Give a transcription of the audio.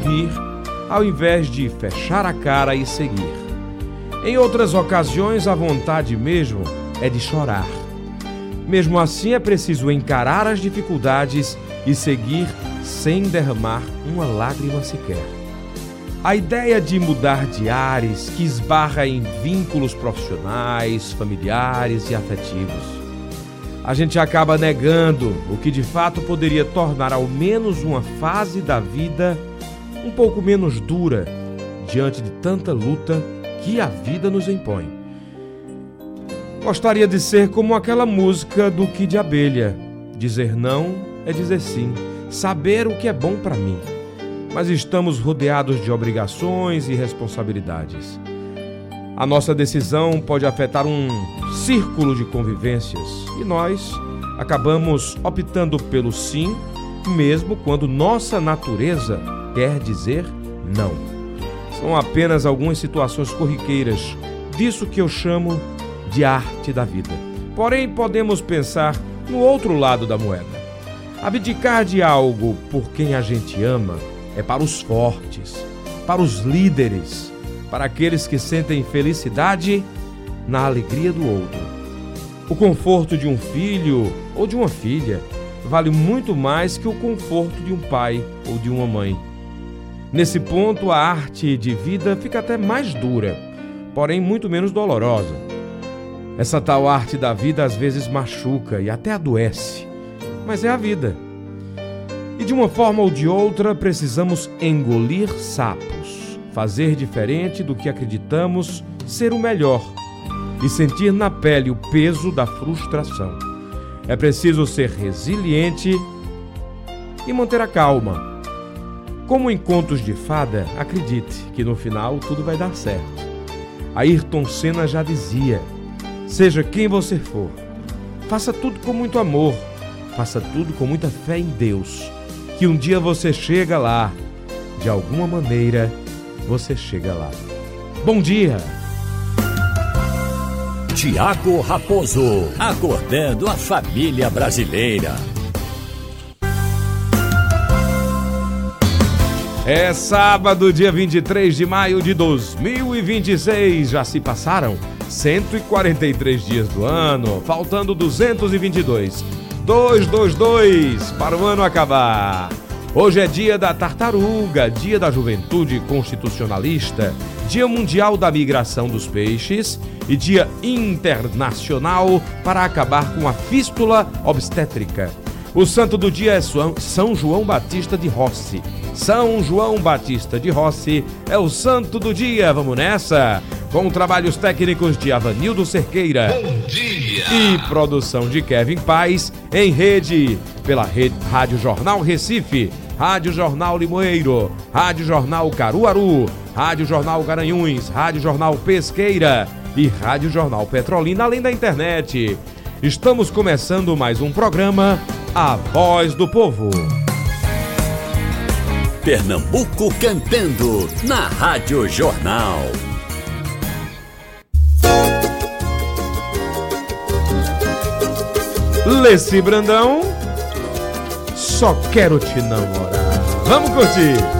ouvir, ao invés de fechar a cara e seguir. Em outras ocasiões, a vontade mesmo é de chorar. Mesmo assim, é preciso encarar as dificuldades e seguir sem derramar uma lágrima sequer. A ideia de mudar de ares que esbarra em vínculos profissionais, familiares e afetivos. A gente acaba negando o que de fato poderia tornar ao menos uma fase da vida um pouco menos dura diante de tanta luta que a vida nos impõe. Gostaria de ser como aquela música do Kid Abelha. Dizer não é dizer sim, saber o que é bom para mim. Mas estamos rodeados de obrigações e responsabilidades. A nossa decisão pode afetar um círculo de convivências e nós acabamos optando pelo sim, mesmo quando nossa natureza quer dizer não. São apenas algumas situações corriqueiras disso que eu chamo de arte da vida. Porém, podemos pensar no outro lado da moeda. Abdicar de algo por quem a gente ama é para os fortes, para os líderes, para aqueles que sentem felicidade na alegria do outro. O conforto de um filho ou de uma filha vale muito mais que o conforto de um pai ou de uma mãe. Nesse ponto, a arte de vida fica até mais dura, porém muito menos dolorosa. Essa tal arte da vida às vezes machuca e até adoece, mas é a vida. E de uma forma ou de outra, precisamos engolir sapos, fazer diferente do que acreditamos ser o melhor e sentir na pele o peso da frustração. É preciso ser resiliente e manter a calma. Como em contos de fada, acredite que no final tudo vai dar certo. Ayrton Senna já dizia: seja quem você for, faça tudo com muito amor, faça tudo com muita fé em Deus, que um dia você chega lá, de alguma maneira você chega lá. Bom dia! Tiago Raposo, acordando a família brasileira. É sábado, dia 23 de maio de 2026. Já se passaram 143 dias do ano, faltando 222. 222 para o ano acabar. Hoje é dia da tartaruga, dia da juventude constitucionalista, dia mundial da migração dos peixes e dia internacional para acabar com a fístula obstétrica. O santo do dia é São João Batista de Rossi. São João Batista de Rossi é o santo do dia. Vamos nessa? Com trabalhos técnicos de Avanildo Cerqueira. Bom dia! E produção de Kevin Paz, em rede pela rede Rádio Jornal Recife, Rádio Jornal Limoeiro, Rádio Jornal Caruaru, Rádio Jornal Garanhuns, Rádio Jornal Pesqueira e Rádio Jornal Petrolina, além da internet. Estamos começando mais um programa, A Voz do Povo. Pernambuco cantando na Rádio Jornal. Leci Brandão, só quero te namorar. Vamos curtir!